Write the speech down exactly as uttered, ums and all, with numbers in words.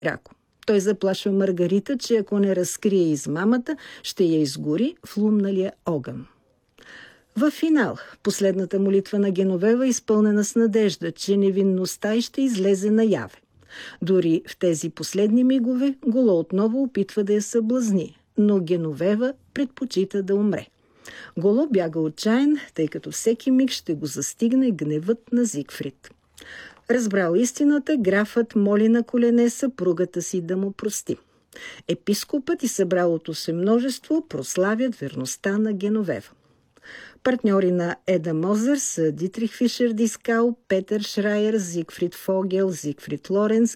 пряко. Той заплашва Маргарита, че ако не разкрие измамата, ще я изгори в лумналия огън. Във финал, последната молитва на Геновева е изпълнена с надежда, че невинността й ще излезе наяве. Дори в тези последни мигове Голо отново опитва да я съблазни, но Геновева предпочита да умре. Голо бяга отчаян, тъй като всеки миг ще го застигне гневът на Зигфрид. Разбрал истината, графът моли на колене съпругата си да му прости. Епископът и събралото се множество прославят верността на Геновева. Партньори на Еда Мозер са Дитрих Фишер Дискал, Петър Шрайер, Зигфрид Фогел, Зигфрид Лоренц,